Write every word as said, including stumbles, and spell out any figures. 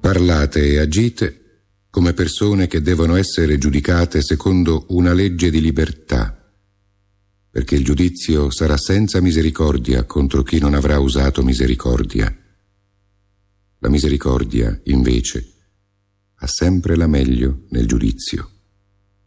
Parlate e agite come persone che devono essere giudicate secondo una legge di libertà, perché il giudizio sarà senza misericordia contro chi non avrà usato misericordia. La misericordia, invece, ha sempre la meglio nel giudizio.